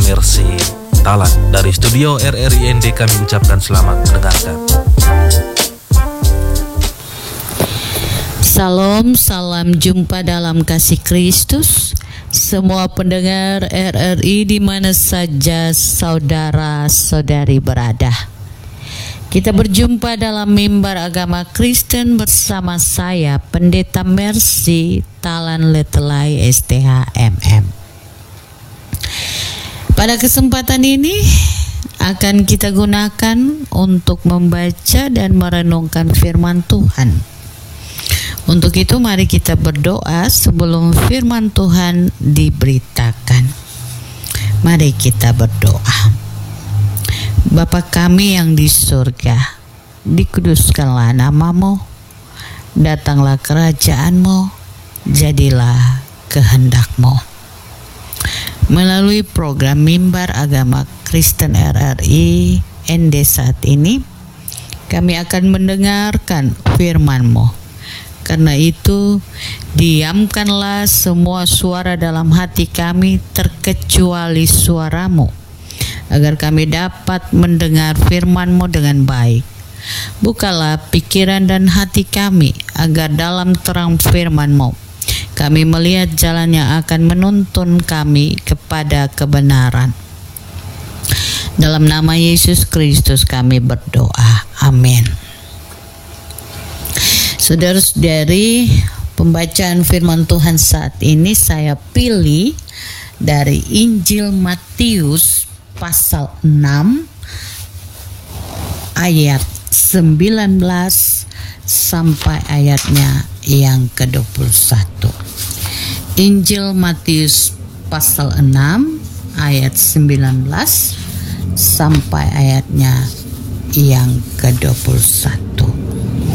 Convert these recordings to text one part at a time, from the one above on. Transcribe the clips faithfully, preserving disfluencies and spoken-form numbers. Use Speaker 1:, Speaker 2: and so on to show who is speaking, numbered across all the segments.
Speaker 1: Mercy Talan. Dari studio R R I N D kami ucapkan selamat mendengarkan.
Speaker 2: Salam, salam jumpa dalam kasih Kristus. Semua pendengar R R I di mana saja saudara-saudari berada. Kita berjumpa dalam mimbar agama Kristen bersama saya, Pendeta Mercy Talan Letelai S T H M M. Pada kesempatan ini akan kita gunakan untuk membaca dan merenungkan firman Tuhan. Untuk itu mari kita berdoa sebelum firman Tuhan diberitakan. Mari kita berdoa. Bapa kami yang di surga, dikuduskanlah namamu, datanglah kerajaanmu, jadilah kehendakmu. Melalui program Mimbar Agama Kristen R R I N D saat ini, kami akan mendengarkan firman-Mu. Karena itu, diamkanlah semua suara dalam hati kami terkecuali suara-Mu, agar kami dapat mendengar firman-Mu dengan baik. Bukalah pikiran dan hati kami, agar dalam terang firman-Mu, kami melihat jalan yang akan menuntun kami kepada kebenaran. Dalam nama Yesus Kristus kami berdoa. Amin. Saudara-saudari, pembacaan firman Tuhan saat ini saya pilih dari Injil Matius pasal enam ayat sembilan belas sampai ayatnya yang ke dua puluh satu. Injil Matius pasal enam ayat sembilan belas sampai ayatnya yang ke dua puluh satu.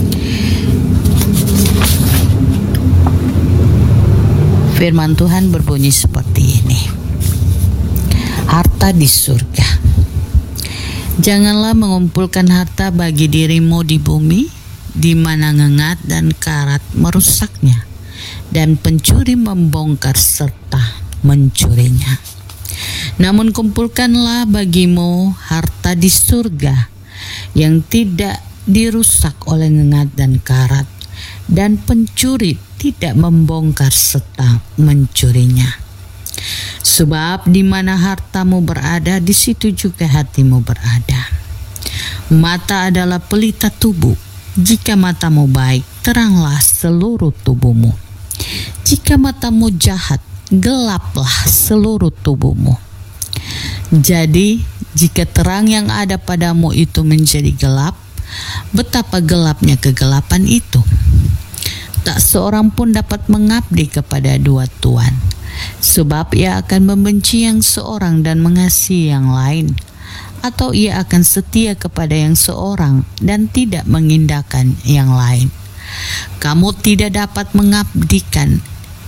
Speaker 2: Firman Tuhan berbunyi seperti ini. Harta di surga. Janganlah mengumpulkan harta bagi dirimu di bumi, di mana ngengat dan karat merusaknya, dan pencuri membongkar serta mencurinya. Namun kumpulkanlah bagimu harta di surga, yang tidak dirusak oleh ngengat dan karat, dan pencuri tidak membongkar serta mencurinya. Sebab di mana hartamu berada, di situ juga hatimu berada. Mata adalah pelita tubuh. Jika matamu baik, teranglah seluruh tubuhmu. Jika matamu jahat, gelaplah seluruh tubuhmu. Jadi, jika terang yang ada padamu itu menjadi gelap, betapa gelapnya kegelapan itu. Tak seorang pun dapat mengabdi kepada dua tuan, sebab ia akan membenci yang seorang dan mengasihi yang lain, atau ia akan setia kepada yang seorang dan tidak mengindahkan yang lain. Kamu tidak dapat mengabdikan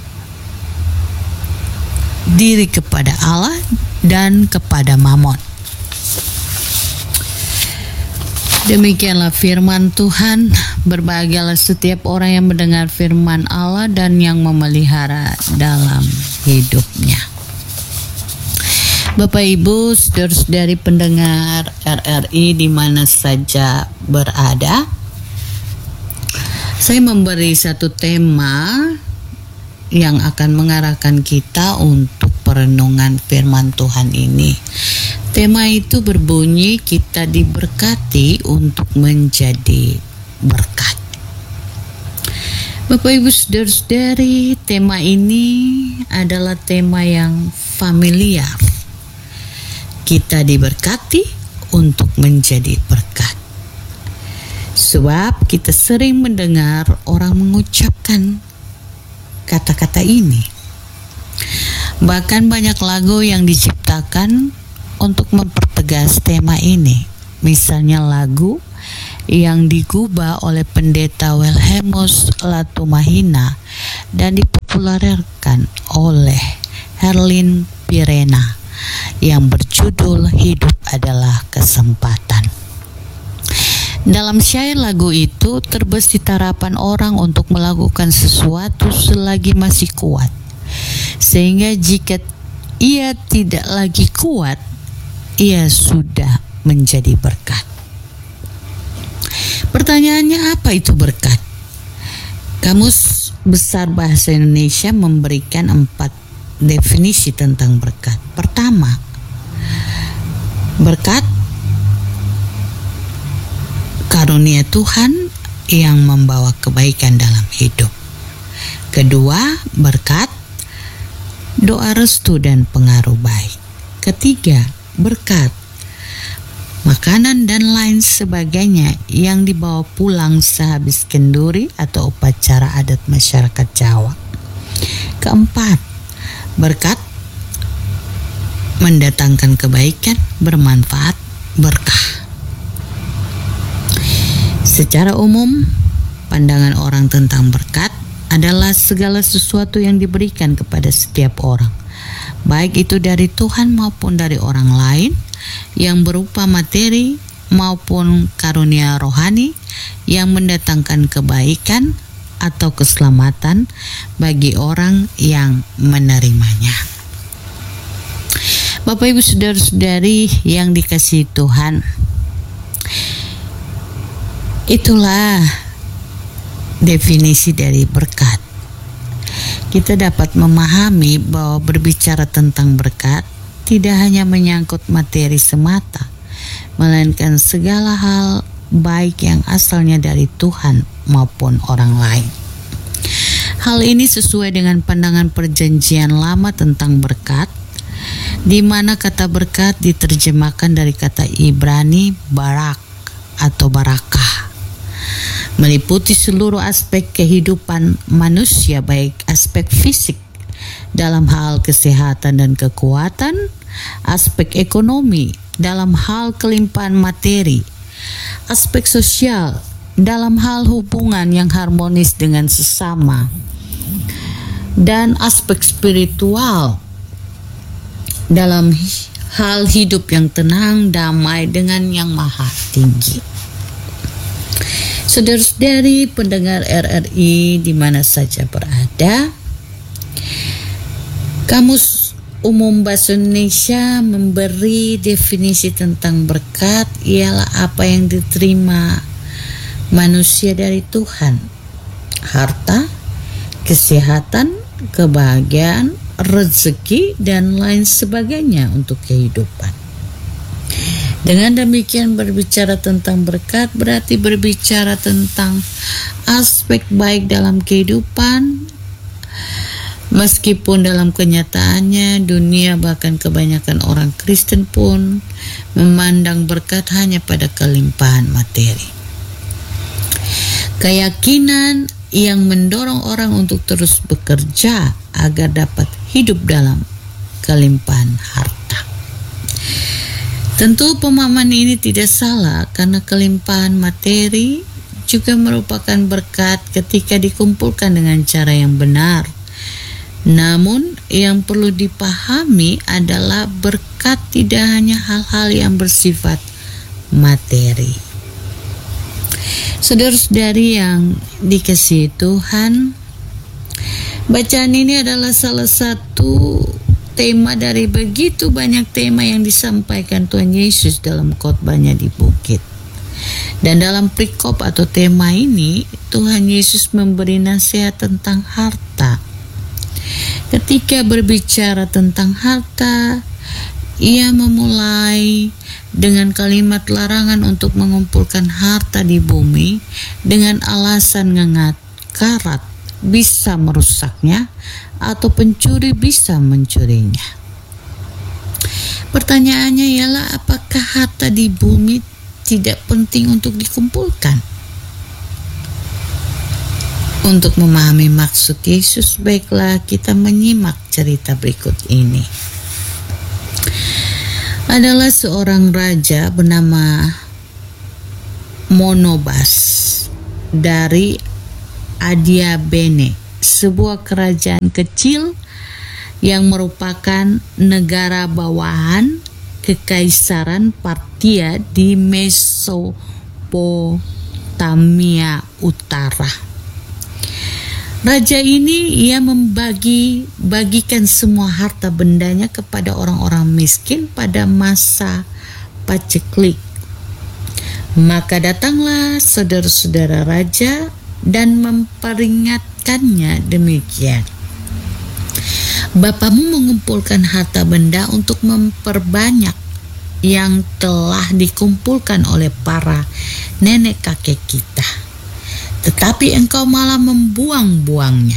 Speaker 2: diri kepada Allah dan kepada Mamon. Demikianlah firman Tuhan. Berbahagialah setiap orang yang mendengar firman Allah dan yang memelihara dalam hidupnya. Bapak Ibu, saudara-saudari pendengar R R I di mana saja berada, saya memberi satu tema yang akan mengarahkan kita untuk perenungan firman Tuhan ini. Tema itu berbunyi, kita diberkati untuk menjadi berkat. Bapak Ibu saudara-saudari, tema ini adalah tema yang familiar. Kita diberkati untuk menjadi berkat. Sebab kita sering mendengar orang mengucapkan kata-kata ini. Bahkan banyak lagu yang diciptakan untuk mempertegas tema ini. Misalnya lagu yang digubah oleh pendeta Wilhelmus Latumahina dan dipopulerkan oleh Herlin Pirena yang berjudul Hidup Adalah Kesempatan. Dalam syair lagu itu terbesit harapan orang untuk melakukan sesuatu selagi masih kuat, sehingga jika ia tidak lagi kuat, ia sudah menjadi berkat. Pertanyaannya, apa itu berkat? Kamus Besar Bahasa Indonesia memberikan empat definisi tentang berkat. Pertama, berkat karunia Tuhan yang membawa kebaikan dalam hidup. Kedua, berkat doa restu dan pengaruh baik. Ketiga, berkat makanan dan lain sebagainya yang dibawa pulang sehabis kenduri atau upacara adat masyarakat Jawa. Keempat, berkat mendatangkan kebaikan, bermanfaat, berkah. Secara umum, pandangan orang tentang berkat adalah segala sesuatu yang diberikan kepada setiap orang, baik itu dari Tuhan maupun dari orang lain, yang berupa materi maupun karunia rohani yang mendatangkan kebaikan atau keselamatan bagi orang yang menerimanya. Bapak Ibu Saudara-saudari yang dikasihi Tuhan, itulah definisi dari berkat. Kita dapat memahami bahwa berbicara tentang berkat tidak hanya menyangkut materi semata, melainkan segala hal baik yang asalnya dari Tuhan maupun orang lain. Hal ini sesuai dengan pandangan Perjanjian Lama tentang berkat, di mana kata berkat diterjemahkan dari kata Ibrani barak atau barakah, meliputi seluruh aspek kehidupan manusia, baik aspek fisik dalam hal kesehatan dan kekuatan, aspek ekonomi dalam hal kelimpahan materi, aspek sosial dalam hal hubungan yang harmonis dengan sesama, dan aspek spiritual dalam hal hidup yang tenang, damai dengan Yang Maha Tinggi. Saudara-saudari pendengar R R I di mana saja berada, Kamus Umum Bahasa Indonesia memberi definisi tentang berkat ialah apa yang diterima manusia dari Tuhan: harta, kesehatan, kebahagiaan, rezeki, dan lain sebagainya untuk kehidupan. Dengan demikian, berbicara tentang berkat berarti berbicara tentang aspek baik dalam kehidupan, meskipun dalam kenyataannya dunia bahkan kebanyakan orang Kristen pun memandang berkat hanya pada kelimpahan materi. Keyakinan yang mendorong orang untuk terus bekerja agar dapat hidup dalam kelimpahan harta. Tentu pemahaman ini tidak salah, karena kelimpahan materi juga merupakan berkat ketika dikumpulkan dengan cara yang benar. Namun yang perlu dipahami adalah berkat tidak hanya hal-hal yang bersifat materi. Saudara-saudari yang dikasihi Tuhan, bacaan ini adalah salah satu tema dari begitu banyak tema yang disampaikan Tuhan Yesus dalam khotbahnya di bukit. Dan dalam perikop atau tema ini, Tuhan Yesus memberi nasihat tentang harta. Ketika berbicara tentang harta, ia memulai dengan kalimat larangan untuk mengumpulkan harta di bumi dengan alasan ngengat karat bisa merusaknya atau pencuri bisa mencurinya. Pertanyaannya ialah, apakah harta di bumi tidak penting untuk dikumpulkan? Untuk memahami maksud Yesus, baiklah kita menyimak cerita berikut ini. Adalah seorang raja bernama Monobas dari Adiabene, sebuah kerajaan kecil yang merupakan negara bawahan Kekaisaran Partia di Mesopotamia Utara. Raja ini ia membagi bagikan semua harta bendanya kepada orang-orang miskin pada masa paceklik. Maka datanglah saudara-saudara raja dan memperingatkannya demikian. Bapamu mengumpulkan harta benda untuk memperbanyak yang telah dikumpulkan oleh para nenek kakek kita, tetapi engkau malah membuang-buangnya.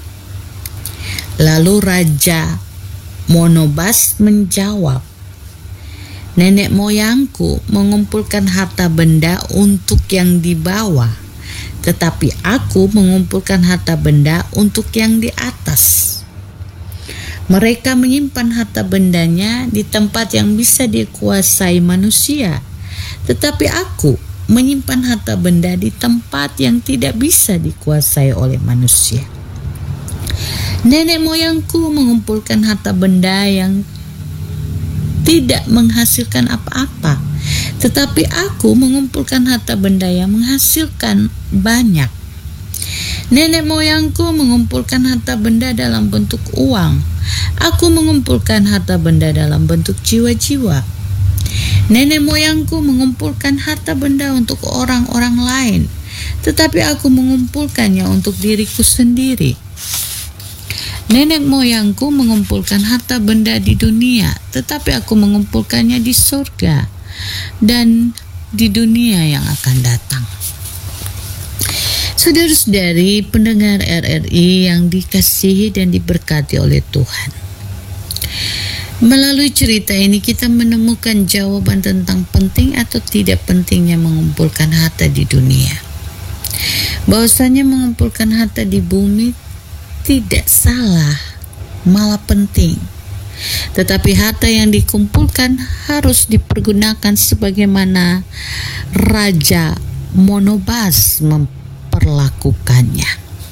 Speaker 2: Lalu Raja Monobas menjawab, nenek moyangku mengumpulkan harta benda untuk yang di bawah, tetapi aku mengumpulkan harta benda untuk yang di atas. Mereka menyimpan harta bendanya di tempat yang bisa dikuasai manusia, tetapi aku menyimpan harta benda di tempat yang tidak bisa dikuasai oleh manusia. Nenek moyangku mengumpulkan harta benda yang tidak menghasilkan apa-apa, tetapi aku mengumpulkan harta benda yang menghasilkan banyak. Nenek moyangku mengumpulkan harta benda dalam bentuk uang, aku mengumpulkan harta benda dalam bentuk jiwa-jiwa. Nenek moyangku mengumpulkan harta benda untuk orang-orang lain, tetapi aku mengumpulkannya untuk diriku sendiri. Nenek moyangku mengumpulkan harta benda di dunia, tetapi aku mengumpulkannya di surga dan di dunia yang akan datang. Saudara-saudari pendengar R R I yang dikasihi dan diberkati oleh Tuhan, melalui cerita ini kita menemukan jawaban tentang penting atau tidak pentingnya mengumpulkan harta di dunia. Bahwasanya mengumpulkan harta di bumi tidak salah, malah penting. Tetapi harta yang dikumpulkan harus dipergunakan sebagaimana Raja Monobas memperlakukannya.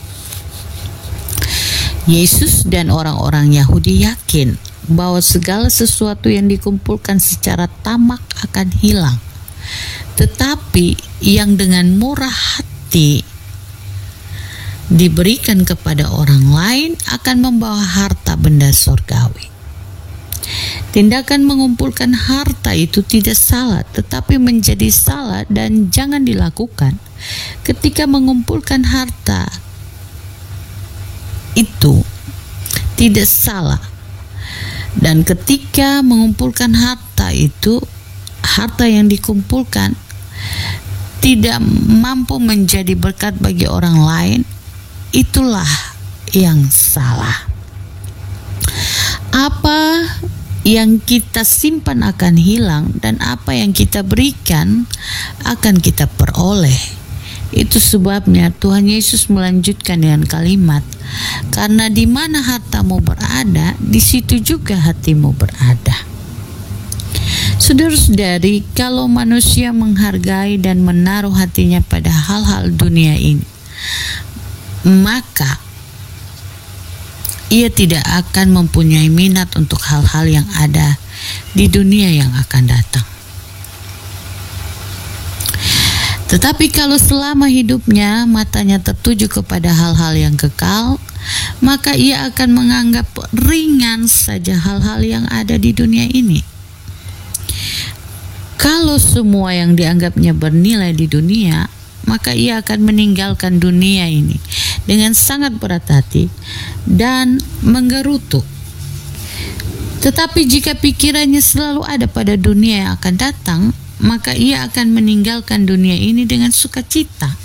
Speaker 2: Yesus dan orang-orang Yahudi yakin bahwa segala sesuatu yang dikumpulkan secara tamak akan hilang, tetapi yang dengan murah hati diberikan kepada orang lain akan membawa harta benda surgawi. Tindakan mengumpulkan harta itu tidak salah, tetapi menjadi salah dan jangan dilakukan ketika mengumpulkan harta itu tidak salah. Dan ketika mengumpulkan harta itu, harta yang dikumpulkan tidak mampu menjadi berkat bagi orang lain, itulah yang salah. Apa yang kita simpan akan hilang, dan apa yang kita berikan akan kita peroleh. Itu sebabnya Tuhan Yesus melanjutkan dengan kalimat, karena di mana hartamu berada, di situ juga hatimu berada. Saudara-saudari, kalau manusia menghargai dan menaruh hatinya pada hal-hal dunia ini, maka ia tidak akan mempunyai minat untuk hal-hal yang ada di dunia yang akan datang. Tetapi kalau selama hidupnya matanya tertuju kepada hal-hal yang kekal, maka ia akan menganggap ringan saja hal-hal yang ada di dunia ini. Kalau semua yang dianggapnya bernilai di dunia, maka ia akan meninggalkan dunia ini dengan sangat berat hati dan menggerutu. Tetapi jika pikirannya selalu ada pada dunia yang akan datang, maka ia akan meninggalkan dunia ini dengan sukacita.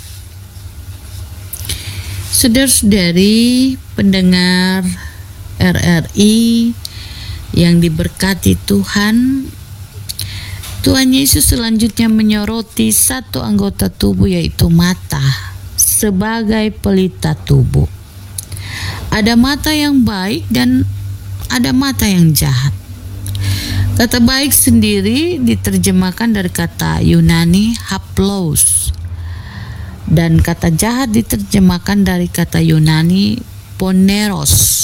Speaker 2: Saudara-saudari pendengar R R I yang diberkati Tuhan, Tuhan Yesus selanjutnya menyoroti satu anggota tubuh, yaitu mata, sebagai pelita tubuh. Ada mata yang baik dan ada mata yang jahat. Kata baik sendiri diterjemahkan dari kata Yunani haplos, dan kata jahat diterjemahkan dari kata Yunani poneros.